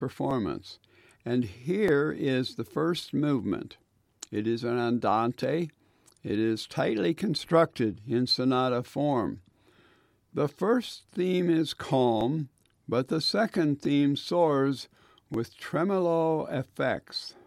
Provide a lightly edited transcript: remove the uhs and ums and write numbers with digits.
performance. And here is the first movement. It is an andante. It is tightly constructed in sonata form. The first theme is calm, but the second theme soars with tremolo effects.